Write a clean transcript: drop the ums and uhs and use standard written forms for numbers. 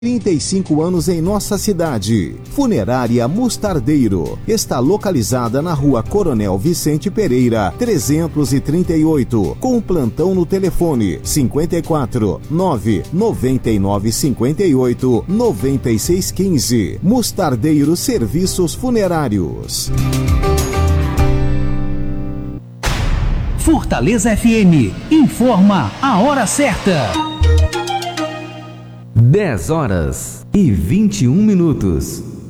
35 anos em nossa cidade. Funerária Mostardeiro está localizada na Rua Coronel Vicente Pereira, 338, com plantão no telefone 54 999 58 96 15. Mostardeiro Serviços Funerários. Fortaleza FM informa a hora certa. 10 horas e 21 minutos.